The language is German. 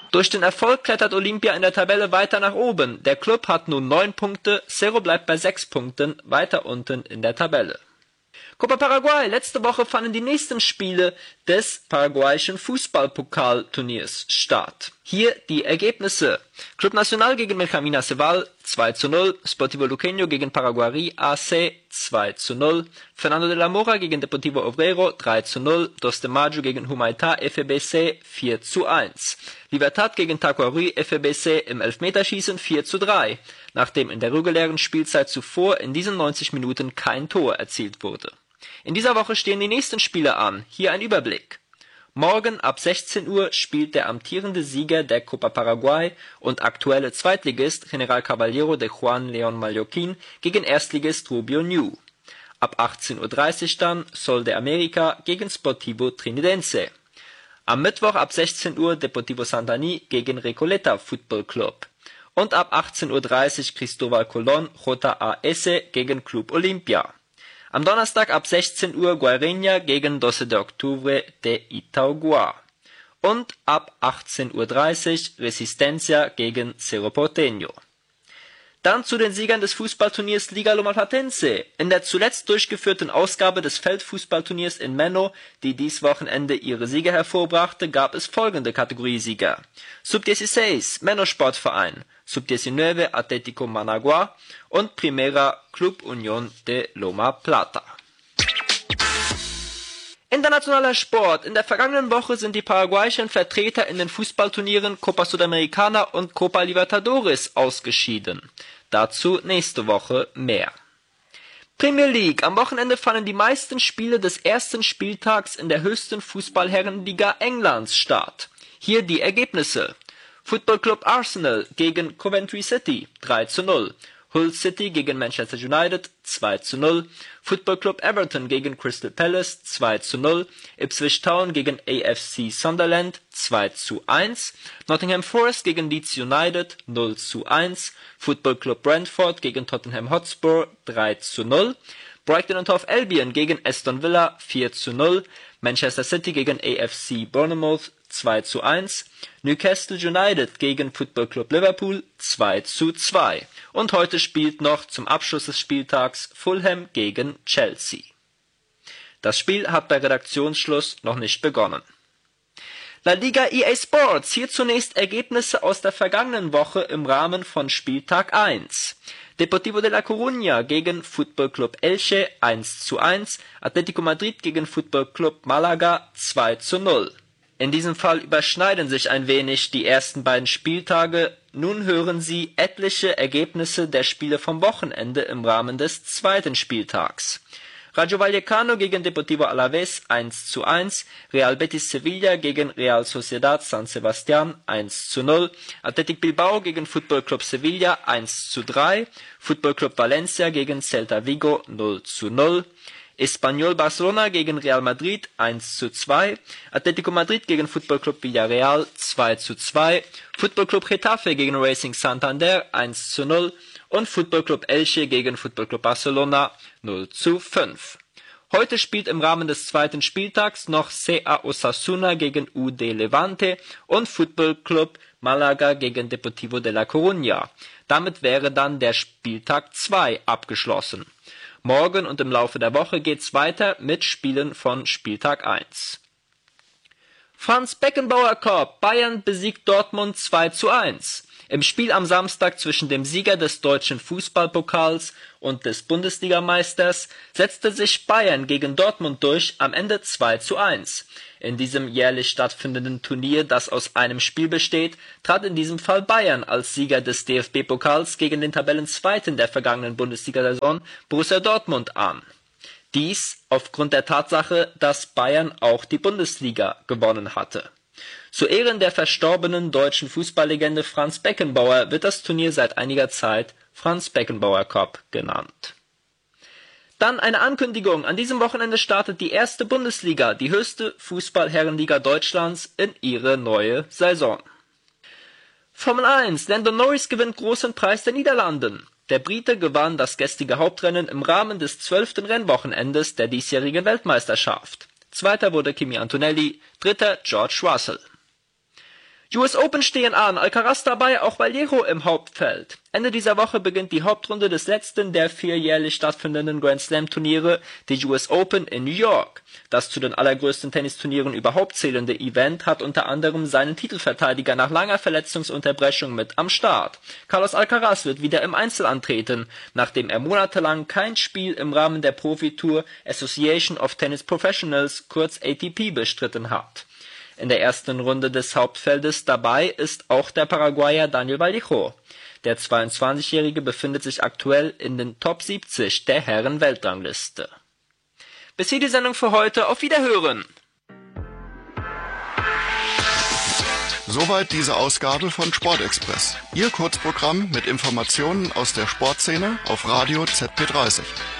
Durch den Erfolg klettert Olimpia in der Tabelle weiter nach oben. Der Klub hat nun 9 Punkte, Cerro bleibt bei 6 Punkten weiter unten in der Tabelle. Copa Paraguay. Letzte Woche fanden die nächsten Spiele des paraguayischen Fußballpokalturniers statt. Hier die Ergebnisse. Club Nacional gegen Benjamín Ceval 2:0, Sportivo Luqueño gegen Paraguari AC 2:0, Fernando de la Mora gegen Deportivo Obrero 3:0, Dos de Mayo gegen Humaitá FBC 4:1, Libertad gegen Tacuary FBC im Elfmeterschießen 4:3, nachdem in der regulären Spielzeit zuvor in diesen 90 Minuten kein Tor erzielt wurde. In dieser Woche stehen die nächsten Spiele an. Hier ein Überblick. Morgen ab 16 Uhr spielt der amtierende Sieger der Copa Paraguay und aktuelle Zweitligist General Caballero de Juan León Mallorquín gegen Erstligist Rubio Ñu. Ab 18:30 Uhr dann Sol de América gegen Sportivo Trinidense. Am Mittwoch ab 16 Uhr Deportivo Santaní gegen Recoleta Football Club. Und ab 18:30 Uhr Cristóbal Colón JAS gegen Club Olimpia. Am Donnerstag ab 16 Uhr Guaireña gegen 12 de Octubre de Itauguá. Und ab 18:30 Uhr Resistencia gegen Cerro Porteño. Dann zu den Siegern des Fußballturniers Liga Lomalplatense. In der zuletzt durchgeführten Ausgabe des Feldfußballturniers in Menno, die dies Wochenende ihre Siege hervorbrachte, gab es folgende Kategoriesieger. Sub-16 Menno Sportverein, Sub-19 Atlético Managua und Primera Club Unión de Loma Plata. Internationaler Sport. In der vergangenen Woche sind die paraguayischen Vertreter in den Fußballturnieren Copa Sudamericana und Copa Libertadores ausgeschieden. Dazu nächste Woche mehr. Premier League. Am Wochenende fanden die meisten Spiele des ersten Spieltags in der höchsten Fußballherrenliga Englands statt. Hier die Ergebnisse. Football Club Arsenal gegen Coventry City 3:0. Hull City gegen Manchester United 2:0, Football Club Everton gegen Crystal Palace 2:0, Ipswich Town gegen AFC Sunderland 2:1, Nottingham Forest gegen Leeds United 0:1, Football Club Brentford gegen Tottenham Hotspur 3:0, Brighton & Hove Albion gegen Aston Villa 4:0, Manchester City gegen AFC Bournemouth 2:1, Newcastle United gegen Football Club Liverpool 2:2. Und heute spielt noch zum Abschluss des Spieltags Fulham gegen Chelsea. Das Spiel hat bei Redaktionsschluss noch nicht begonnen. La Liga EA Sports, hier zunächst Ergebnisse aus der vergangenen Woche im Rahmen von Spieltag 1. Deportivo de La Coruña gegen Football Club Elche 1:1, Atlético Madrid gegen Football Club Malaga 2:0. In diesem Fall überschneiden sich ein wenig die ersten beiden Spieltage. Nun hören Sie etliche Ergebnisse der Spiele vom Wochenende im Rahmen des zweiten Spieltags. Rayo Vallecano gegen Deportivo Alavés 1:1, Real Betis Sevilla gegen Real Sociedad San Sebastián 1:0, Athletic Bilbao gegen Football Club Sevilla 1:3, Football Club Valencia gegen Celta Vigo 0:0, Espanyol Barcelona gegen Real Madrid 1:2, Atlético Madrid gegen Football Club Villarreal 2:2, Football Club Getafe gegen Racing Santander 1:0 und Football Club Elche gegen Football Club Barcelona 0:5. Heute spielt im Rahmen des zweiten Spieltags noch CA Osasuna gegen UD Levante und Football Club Malaga gegen Deportivo de La Coruña. Damit wäre dann der Spieltag 2 abgeschlossen. Morgen und im Laufe der Woche geht's weiter mit Spielen von Spieltag 1. Franz Beckenbauer Cup. Bayern besiegt Dortmund 2:1. Im Spiel am Samstag zwischen dem Sieger des deutschen Fußballpokals und des Bundesligameisters setzte sich Bayern gegen Dortmund durch, am Ende 2:1. In diesem jährlich stattfindenden Turnier, das aus einem Spiel besteht, trat in diesem Fall Bayern als Sieger des DFB-Pokals gegen den Tabellenzweiten der vergangenen Bundesliga-Saison, Borussia Dortmund, an. Dies aufgrund der Tatsache, dass Bayern auch die Bundesliga gewonnen hatte. Zu Ehren der verstorbenen deutschen Fußballlegende Franz Beckenbauer wird das Turnier seit einiger Zeit Franz Beckenbauer Cup genannt. Dann eine Ankündigung. An diesem Wochenende startet die erste Bundesliga, die höchste Fußball-Herrenliga Deutschlands, in ihre neue Saison. Formel 1. Lando Norris gewinnt großen Preis der Niederlanden. Der Brite gewann das gestrige Hauptrennen im Rahmen des 12. Rennwochenendes der diesjährigen Weltmeisterschaft. Zweiter wurde Kimi Antonelli, dritter George Russell. US Open stehen an, Alcaraz dabei, auch Vallejo im Hauptfeld. Ende dieser Woche beginnt die Hauptrunde des letzten der 4 jährlich stattfindenden Grand Slam Turniere, die US Open in New York. Das zu den allergrößten Tennisturnieren überhaupt zählende Event hat unter anderem seinen Titelverteidiger nach langer Verletzungsunterbrechung mit am Start. Carlos Alcaraz wird wieder im Einzel antreten, nachdem er monatelang kein Spiel im Rahmen der Profitour Association of Tennis Professionals, kurz ATP, bestritten hat. In der ersten Runde des Hauptfeldes dabei ist auch der Paraguayer Daniel Vallejo. Der 22-Jährige befindet sich aktuell in den Top 70 der Herren-Weltrangliste. Bis hier die Sendung für heute. Auf Wiederhören! Soweit diese Ausgabe von Sportexpress. Ihr Kurzprogramm mit Informationen aus der Sportszene auf Radio ZP30.